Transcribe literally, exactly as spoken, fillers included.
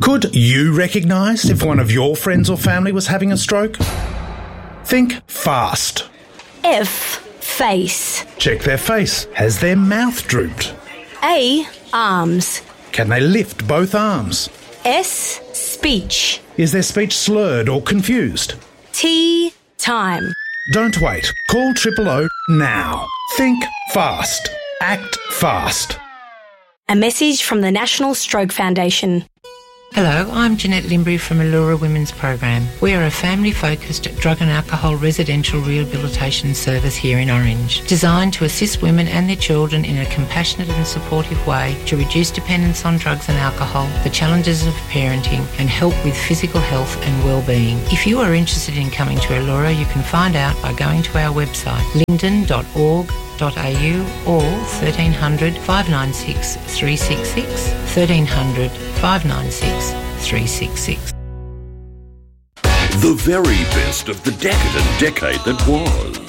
Could you recognise if one of your friends or family was having a stroke? Think fast. F. Face. Check their face. Has their mouth drooped? A. Arms. Can they lift both arms? S. Speech. Is their speech slurred or confused? T. Time. Don't wait. Call Triple O now. Think fast. Act fast. A message from the National Stroke Foundation. Hello, I'm Jeanette Limbury from Allura Women's Program. We are a family-focused drug and alcohol residential rehabilitation service here in Orange, designed to assist women and their children in a compassionate and supportive way to reduce dependence on drugs and alcohol, the challenges of parenting, and help with physical health and well-being. If you are interested in coming to Allura, you can find out by going to our website, linden dot org dot a u or thirteen hundred, five nine six, three six six, thirteen hundred, five nine six, three six six. The very best of the decadent decade that was.